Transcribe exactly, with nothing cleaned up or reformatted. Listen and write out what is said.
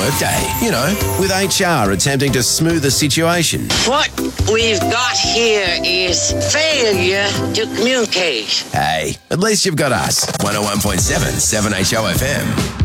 workday. You know, with H R attempting to smooth the situation. What we've got here is failure to communicate. Hey, at least you've got us. one oh one point seven, seven H O F M.